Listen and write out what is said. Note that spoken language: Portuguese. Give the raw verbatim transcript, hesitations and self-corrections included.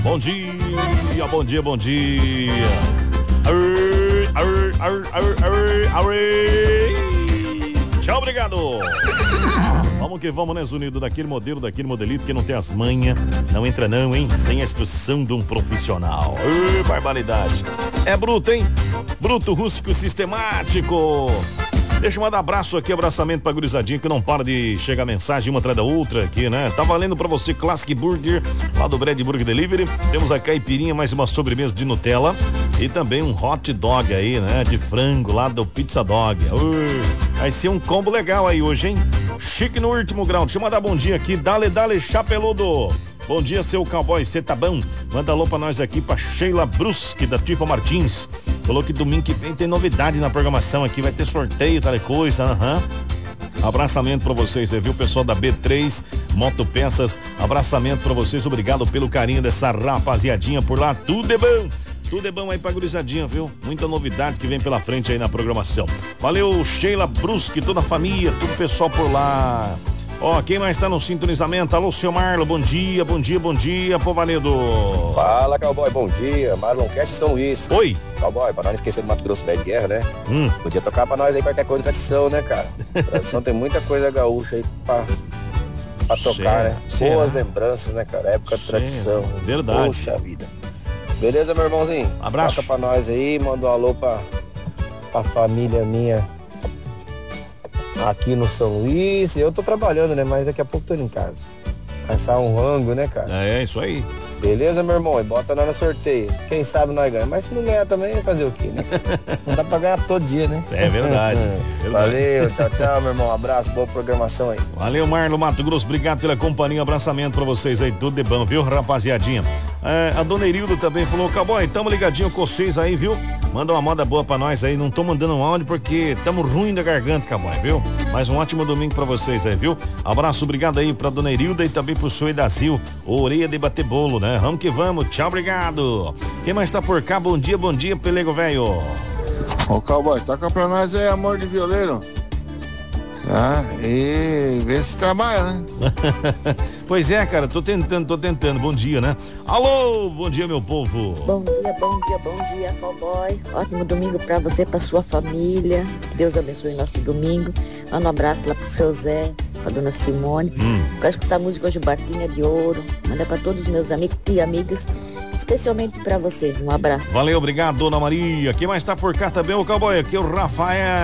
bom dia, bom dia, bom dia. Arr, arr, arr, arr, arr, arr. Tchau, obrigado. Vamos que vamos, né, Zunido? Daquele modelo, daquele modelito que não tem as manhas. Não entra não, hein? Sem a instrução de um profissional. Arr, barbaridade. É bruto, hein? Bruto, rústico, sistemático. Deixa eu mandar abraço aqui, abraçamento pra gurizadinha que não para de chegar mensagem uma atrás da outra aqui, né? Tá valendo pra você Classic Burger, lá do Bread Burger Delivery. Temos a caipirinha, mais uma sobremesa de Nutella e também um hot dog aí, né? De frango lá do Pizza Dog. Uh, vai ser um combo legal aí hoje, hein? Chique no último grau. Deixa eu mandar bom dia aqui. Dale, dale, chapeludo. Bom dia, seu cowboy, cê tá bom? Manda alô pra nós aqui, pra Sheila Brusque, da Tifa Martins. Falou que domingo que vem tem novidade na programação aqui, vai ter sorteio, tal coisa, aham. Uhum. Abraçamento pra vocês, você viu, pessoal da B três Motopeças, abraçamento pra vocês, obrigado pelo carinho dessa rapaziadinha por lá, tudo é bom. Tudo é bom aí pra gurizadinha, viu? Muita novidade que vem pela frente aí na programação. Valeu, Sheila Brusque, toda a família, todo o pessoal por lá. Ó, quem mais tá no sintonizamento? Alô, seu Marlon, bom dia, bom dia, bom dia, Povaledo. Fala, cowboy, bom dia. Marlon Cast São Luís. Oi. Cowboy, pra não esquecer do Mato Grosso Pé de Guerra, né? Hum. Podia tocar pra nós aí qualquer coisa de tradição, né, cara? Tradição tem muita coisa gaúcha aí pra, pra tocar, né? Boas lembranças, né, cara? Época de tradição. Verdade. Poxa vida. Beleza, meu irmãozinho? Abraço. Toca pra nós aí, manda um alô pra, pra família minha aqui no São Luís. Eu tô trabalhando, né? Mas daqui a pouco tô indo em casa. Caçar um rango, né, cara? É, isso aí. Beleza, meu irmão? E bota nós no sorteio. Quem sabe nós ganhamos. Mas se não ganhar também, fazer o quê, né? Não dá pra ganhar todo dia, né? É verdade. verdade. Valeu, tchau, tchau, meu irmão. Um abraço, boa programação aí. Valeu, Marlon Mato Grosso. Obrigado pela companhia. Abraçamento pra vocês aí. Tudo de bom, viu, rapaziadinha? É, a dona Irilda também falou, cowboy, tamo ligadinho com vocês aí, viu? Manda uma moda boa pra nós aí. Não tô mandando um áudio porque tamo ruim da garganta, cowboy, viu? Mas um ótimo domingo pra vocês aí, viu? Abraço, obrigado aí pra dona Irilda e também pro senhor Edacil, orelha de bater bolo, né? Vamos que vamos, tchau, obrigado. Quem mais tá por cá? Bom dia, bom dia, pelego velho. Ô, cowboy, toca pra nós aí, amor de violeiro. Ah, e vê se trabalha, né? Pois é, cara, tô tentando, tô tentando. Bom dia, né? Alô, bom dia, meu povo. Bom dia, bom dia, bom dia, cowboy. Ótimo domingo pra você, pra sua família. Deus abençoe nosso domingo. Manda um abraço lá pro seu Zé, pra dona Simone. Hum. Quero escutar a música hoje, Barquinha de Ouro. Manda pra todos os meus amigos e amigas, especialmente pra você. Um abraço. Valeu, obrigado, dona Maria. Quem mais tá por cá também, o cowboy? Aqui é o Rafael.